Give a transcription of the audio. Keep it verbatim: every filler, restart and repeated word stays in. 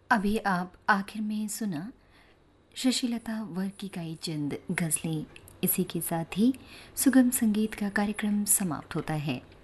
अभी आप आखिर में सुना शशिलता वर्क की गाई चंद गज़लें। इसी के साथ ही सुगम संगीत का कार्यक्रम समाप्त होता है।